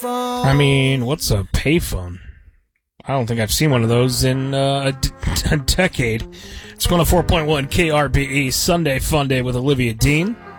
I mean, what's a payphone? I don't think I've seen one of those in a decade. It's 104.1 KRBE, Sunday Fun Day with Olivia Dean.